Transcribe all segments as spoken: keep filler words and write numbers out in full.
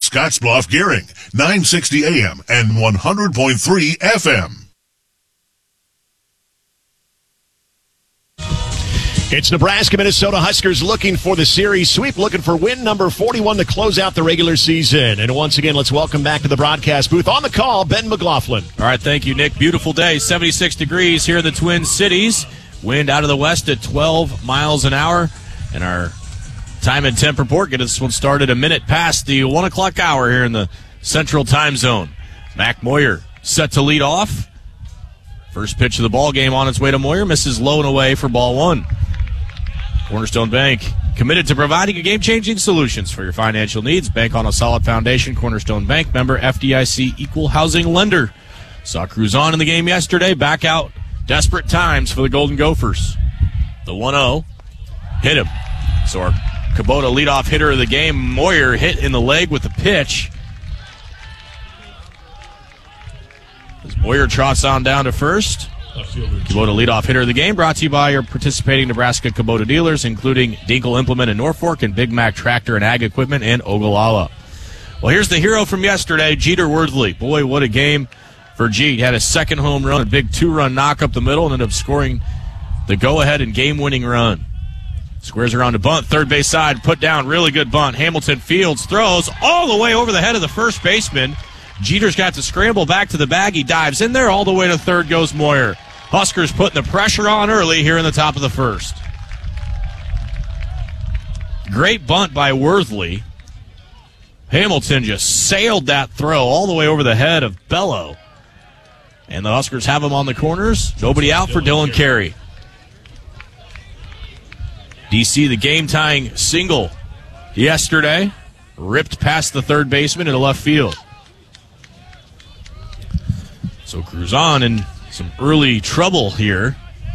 Scottsbluff Gearing, nine sixty A M and one hundred point three F M. It's Nebraska, Minnesota Huskers looking for the series sweep, looking for win number forty-one to close out the regular season. And once again, let's welcome back to the broadcast booth on the call, Ben McLaughlin. All right, thank you, Nick. Beautiful day, seventy-six degrees here in the Twin Cities. Wind out of the west at twelve miles an hour. And our time and temp report, get this one started a minute past the one o'clock hour here in the Central Time Zone. Mac Moyer set to lead off. First pitch of the ball game on its way to Moyer. Misses low and away for ball one. Cornerstone Bank, committed to providing a game-changing solutions for your financial needs. Bank on a solid foundation. Cornerstone Bank, member F D I C, equal housing lender. Saw Cruzan in the game yesterday. Back out. Desperate times for the Golden Gophers. The one oh. Hit him. So our Kubota leadoff hitter of the game, Moyer, hit in the leg with the pitch. As Moyer trots on down to first. Kubota leadoff hitter of the game, brought to you by your participating Nebraska Kubota dealers, including Dinkel Implement in Norfolk and Big Mac Tractor and Ag Equipment in Ogallala. Well, here's the hero from yesterday, Jeter Worthley. Boy, what a game for Jeet. Had a second home run, a big two-run knock up the middle, and ended up scoring the go-ahead and game-winning run. Squares around to bunt, third base side, put down, really good bunt. Hamilton Fields throws all the way over the head of the first baseman. Jeter's got to scramble back to the bag. He dives in there. All the way to third goes Moyer. Huskers putting the pressure on early here in the top of the first. Great bunt by Worthley. Hamilton just sailed that throw all the way over the head of Bello. And the Huskers have him on the corners. Nobody out for Dylan Carey. D C, the game-tying single yesterday, ripped past the third baseman into left field. So Cruzan in some early trouble here.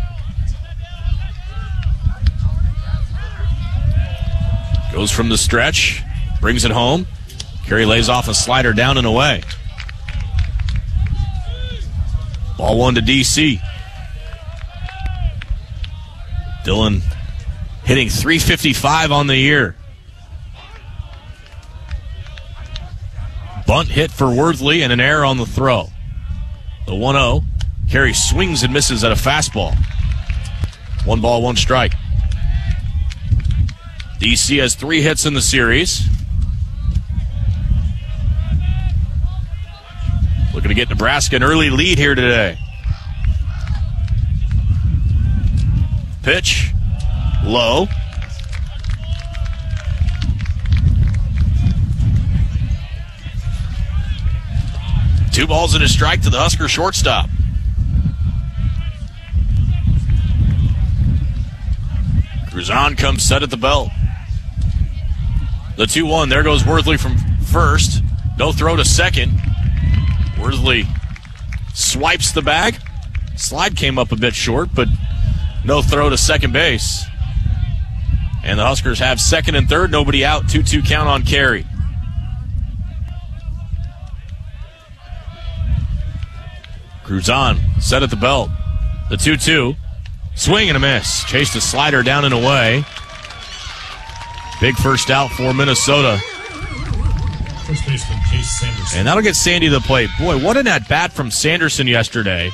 Goes from the stretch, brings it home. Carey lays off a slider down and away. Ball one to D C. Dylan hitting three fifty-five on the year. Bunt hit for Worthley and an error on the throw. The one oh. Carey swings and misses at a fastball. One ball, one strike. D C has three hits in the series. Looking to get Nebraska an early lead here today. Pitch. Low. Two balls and a strike to the Husker shortstop. Cruzan comes set at the belt. The two one. There goes Worthley from first. No throw to second. Worthley swipes the bag. Slide came up a bit short, but no throw to second base. And the Huskers have second and third. Nobody out. two two count on Carey. Cruzan set at the belt. The two two. Swing and a miss. Chased a slider down and away. Big first out for Minnesota. First baseman Chase Sanderson. And that'll get Sandy to the plate. Boy, what an at-bat from Sanderson yesterday.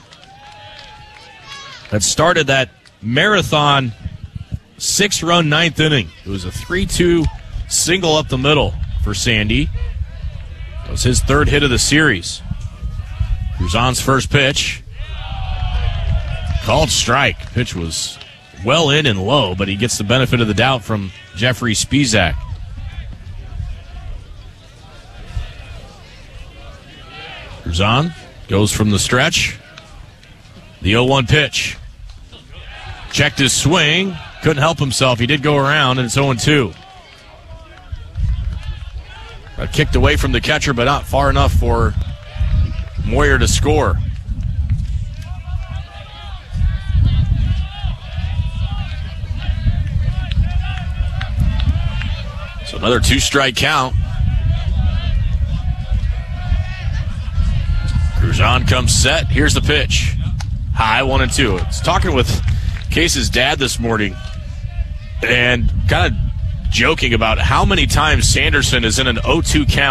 That started that marathon six-run ninth inning. It was a three two single up the middle for Sandy. That was his third hit of the series. Cruzan's first pitch. Called strike. Pitch was well in and low, but he gets the benefit of the doubt from Jeffrey Spizak. Cruzan goes from the stretch. The oh one pitch. Checked his swing. Couldn't help himself. He did go around, and it's oh two. Got kicked away from the catcher, but not far enough for Moyer to score. So another two-strike count. Cruzan comes set. Here's the pitch. High, one and two. It's talking with Case's dad this morning and kind of joking about how many times Sanderson is in an oh two count